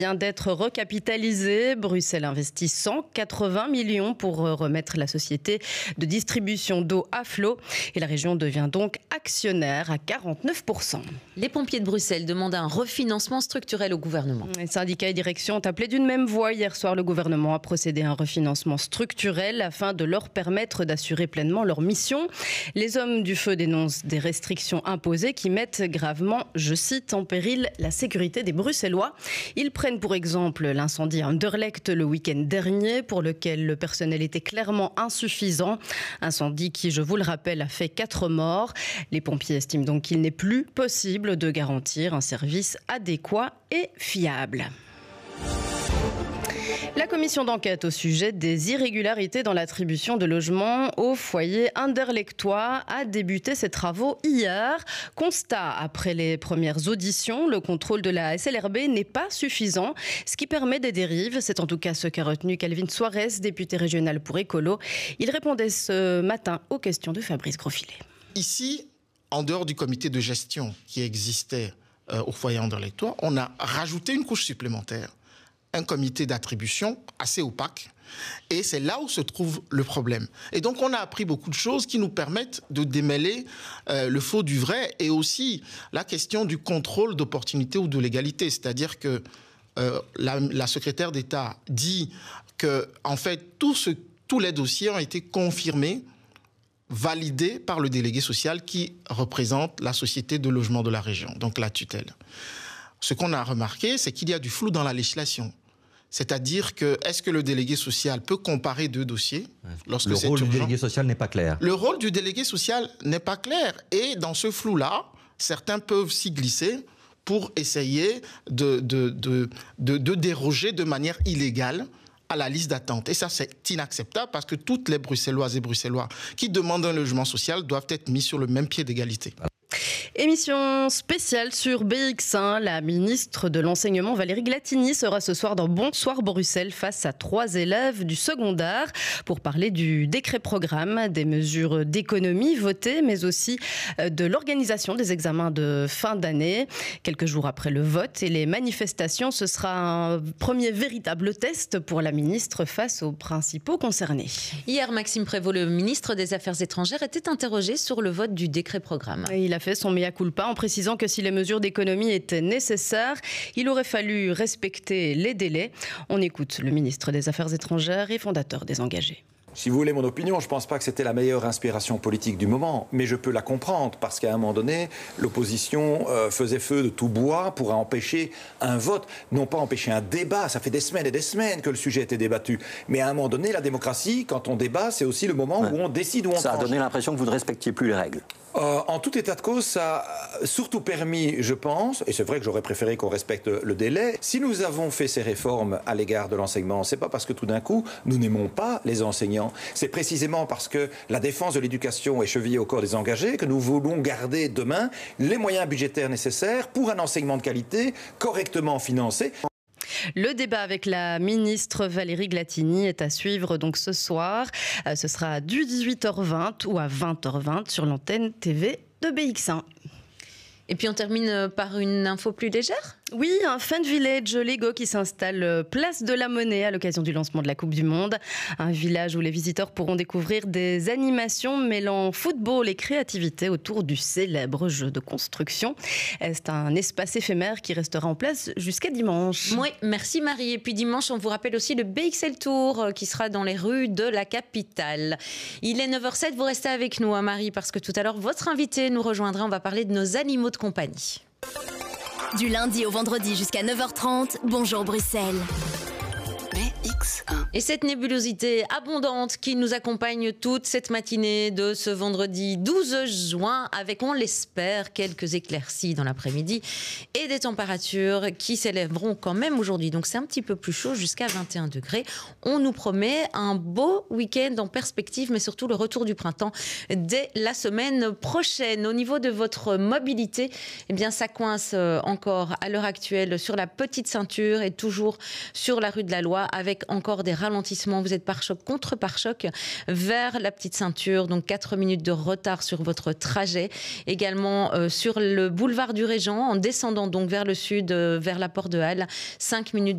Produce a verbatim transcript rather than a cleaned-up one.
Vient d'être recapitalisé. Bruxelles investit cent quatre-vingts millions pour remettre la société de distribution d'eau à flot. Et la région devient donc actionnaire à quarante-neuf pour cent. Les pompiers de Bruxelles demandent un refinancement structurel au gouvernement. Les syndicats et directions ont appelé d'une même voix. Hier soir, le gouvernement a procédé à un refinancement structurel afin de leur permettre d'assurer pleinement leur mission. Les hommes du feu dénoncent des restrictions imposées qui mettent gravement, je cite, en péril la sécurité des Bruxellois. Ils prennent pour exemple l'incendie à Anderlecht le week-end dernier, pour lequel le personnel était clairement insuffisant. Incendie qui, je vous le rappelle, a fait quatre morts. Les pompiers estiment donc qu'il n'est plus possible de garantir un service adéquat et fiable. La commission d'enquête au sujet des irrégularités dans l'attribution de logements au foyer anderlechtois a débuté ses travaux hier. Constat, après les premières auditions, le contrôle de la S L R B n'est pas suffisant, ce qui permet des dérives. C'est en tout cas ce qu'a retenu Calvin Suarez, député régional pour Écolo. Il répondait ce matin aux questions de Fabrice Grosfilet. Ici, en dehors du comité de gestion qui existait euh, au foyer anderlechtois, on a rajouté une couche supplémentaire. Un comité d'attribution assez opaque. Et c'est là où se trouve le problème. Et donc, on a appris beaucoup de choses qui nous permettent de démêler euh, le faux du vrai et aussi la question du contrôle d'opportunité ou de légalité. C'est-à-dire que euh, la, la secrétaire d'État dit que, en fait, tout ce, tous les dossiers ont été confirmés, validés par le délégué social qui représente la société de logement de la région, donc la tutelle. Ce qu'on a remarqué, c'est qu'il y a du flou dans la législation. C'est-à-dire que, est-ce que le délégué social peut comparer deux dossiers lorsque Le c'est rôle urgent? du délégué social n'est pas clair. Le rôle du délégué social n'est pas clair. Et dans ce flou-là, certains peuvent s'y glisser pour essayer de, de, de, de, de déroger de manière illégale à la liste d'attente. Et ça, c'est inacceptable parce que toutes les Bruxelloises et Bruxellois qui demandent un logement social doivent être mis sur le même pied d'égalité. Émission spéciale sur B X un. La ministre de l'Enseignement, Valérie Glatini, sera ce soir dans Bonsoir Bruxelles face à trois élèves du secondaire pour parler du décret programme, des mesures d'économie votées, mais aussi de l'organisation des examens de fin d'année. Quelques jours après le vote et les manifestations, ce sera un premier véritable test pour la ministre face aux principaux concernés. Hier, Maxime Prévost, le ministre des Affaires étrangères, était interrogé sur le vote du décret programme. Il a fait son mea culpa en précisant que si les mesures d'économie étaient nécessaires, il aurait fallu respecter les délais. On écoute le ministre des Affaires étrangères et fondateur des Engagés. Si vous voulez mon opinion, je ne pense pas que c'était la meilleure inspiration politique du moment, mais je peux la comprendre parce qu'à un moment donné, l'opposition euh, faisait feu de tout bois pour empêcher un vote, non pas empêcher un débat. Ça fait des semaines et des semaines que le sujet était débattu. Mais à un moment donné, la démocratie, quand on débat, c'est aussi le moment ouais. où on décide, où on Ça tranche. a donné l'impression que vous ne respectiez plus les règles. Euh, en tout état de cause, ça a surtout permis, je pense, et c'est vrai que j'aurais préféré qu'on respecte le délai, si nous avons fait ces réformes à l'égard de l'enseignement, c'est pas parce que tout d'un coup, nous n'aimons pas les enseignants. C'est précisément parce que la défense de l'éducation est chevillée au corps des engagés que nous voulons garder demain les moyens budgétaires nécessaires pour un enseignement de qualité correctement financé. Le débat avec la ministre Valérie Glatini est à suivre donc ce soir. Ce sera à du dix-huit heures vingt ou à vingt heures vingt sur l'antenne T V de B X un. Et puis on termine par une info plus légère. Oui, un Fun Village Lego qui s'installe place de la Monnaie à l'occasion du lancement de la Coupe du Monde. Un village où les visiteurs pourront découvrir des animations mêlant football et créativité autour du célèbre jeu de construction. C'est un espace éphémère qui restera en place jusqu'à dimanche. Oui, merci Marie. Et puis dimanche, on vous rappelle aussi le B X L Tour qui sera dans les rues de la capitale. Il est neuf heures zéro sept, vous restez avec nous, hein, Marie, parce que tout à l'heure, votre invité nous rejoindra. On va parler de nos animaux de compagnie. Du lundi au vendredi jusqu'à neuf heures trente, bonjour Bruxelles. B X un. Et cette nébulosité abondante qui nous accompagne toute cette matinée de ce vendredi douze juin, avec, on l'espère, quelques éclaircies dans l'après-midi et des températures qui s'élèveront quand même aujourd'hui. Donc c'est un petit peu plus chaud, jusqu'à vingt et un degrés. On nous promet un beau week-end en perspective, mais surtout le retour du printemps dès la semaine prochaine. Au niveau de votre mobilité, eh bien ça coince encore à l'heure actuelle sur la petite ceinture et toujours sur la rue de la Loi, avec encore des ralentissements. Vous êtes pare-choc contre pare-choc vers la petite ceinture, donc quatre minutes de retard sur votre trajet. Également euh, sur le boulevard du Régent, en descendant donc vers le sud, euh, vers la Porte de Halle, cinq minutes